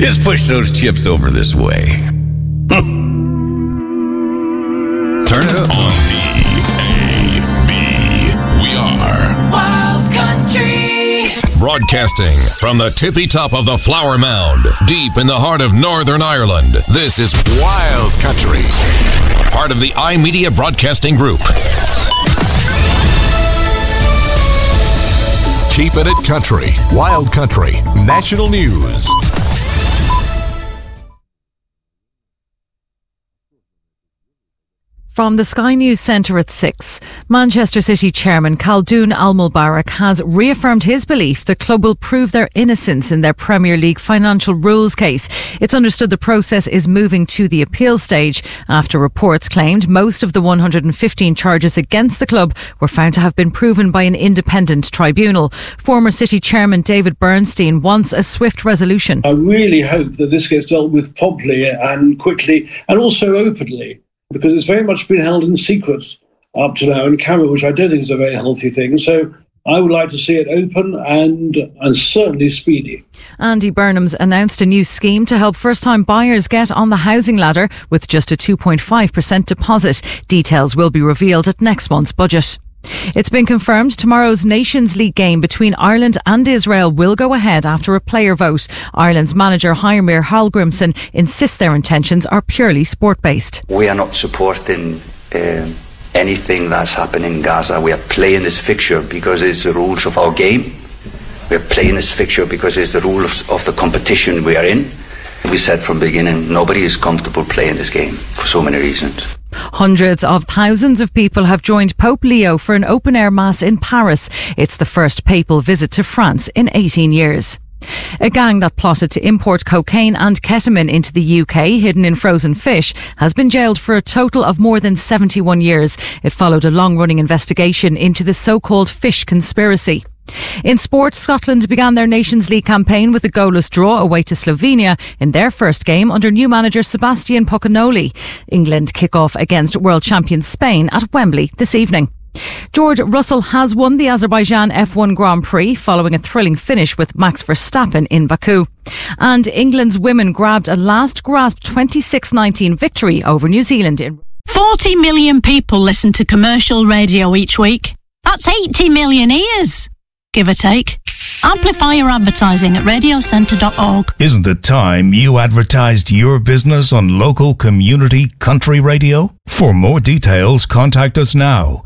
Just push those chips over this way. Turn it up. On DAB, we are Wild Country. Broadcasting from the tippy top of the Flower Mound, deep in the heart of Northern Ireland. This is Wild Country, part of the iMedia Broadcasting Group. Keeping it country. Wild Country. National News. From the Sky News Centre at 6, Manchester City chairman Khaldoon Al-Mubarak has reaffirmed his belief the club will prove their innocence in their Premier League financial rules case. It's understood the process is moving to the appeal stage after reports claimed most of the 115 charges against the club were found to have been proven by an independent tribunal. Former City chairman David Bernstein wants a swift resolution. I really hope that this gets dealt with promptly and quickly and also openly, because it's very much been held in secret up to now in camera, which I don't think is a very healthy thing. So I would like to see it open and certainly speedy. Andy Burnham's announced a new scheme to help first-time buyers get on the housing ladder with just a 2.5% deposit. Details will be revealed at next month's budget. It's been confirmed tomorrow's Nations League game between Ireland and Israel will go ahead after a player vote. Ireland's manager Heimir Hallgrimsson insists their intentions are purely sport-based. We are not supporting anything that's happening in Gaza. We are playing this fixture because it's the rules of our game. We are playing this fixture because it's the rules of the competition we are in. We said from the beginning, nobody is comfortable playing this game for so many reasons. Hundreds of thousands of people have joined Pope Leo for an open-air mass in Paris. It's the first papal visit to France in 18 years. A gang that plotted to import cocaine and ketamine into the UK, hidden in frozen fish, has been jailed for a total of more than 71 years. It followed a long-running investigation into the so-called fish conspiracy. In sport, Scotland began their Nations League campaign with a goalless draw away to Slovenia in their first game under new manager Sebastian Pocanoli. England kick off against world champion Spain at Wembley this evening. George Russell has won the Azerbaijan F1 Grand Prix following a thrilling finish with Max Verstappen in Baku. And England's women grabbed a last-gasp 26-19 victory over New Zealand. 40 million people listen to commercial radio each week. That's 80 million ears, give or take. Amplify your advertising at radiocentre.org. Isn't it time you advertised your business on local community country radio? For more details, contact us now.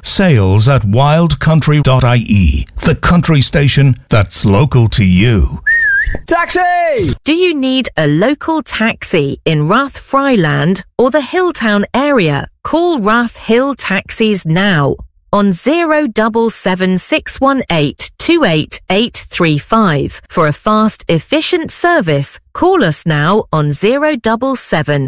sales@wildcountry.ie, the country station that's local to you. Taxi! Do you need a local taxi in Rathfryland or the Hilltown area? Call Rath Hill Taxis now on 077 28835. For a fast, efficient service, call us now on 077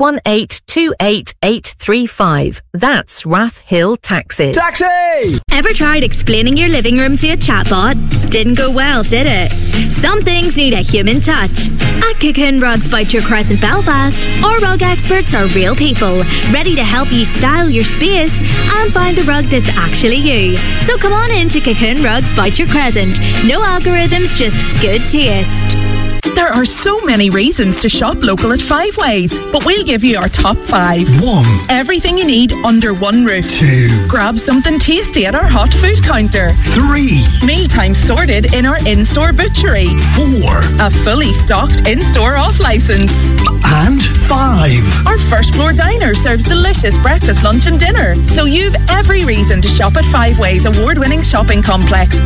28835. That's Rath Hill Taxis. Taxi! Ever tried explaining your living room to a chatbot? Didn't go well, did it? Some things need a human touch. At Cocoon Rugs Boucher Crescent Belfast, our rug experts are real people, ready to help you style your space and find the rug that's actually you. So come on in to Cocoon Rugs Boucher Crescent. No algorithms, just good taste. There are so many reasons to shop local at Five Ways, but we'll give you our top 5. 1. Everything you need under one roof. 2. Grab something tasty at our hot food counter. 3. Mealtime sorted in our in-store butchery. 4. A fully stocked in-store off-licence. And 5. Our first floor diner serves delicious breakfast, lunch and dinner. So you've every reason to shop at Five Ways award-winning shopping complex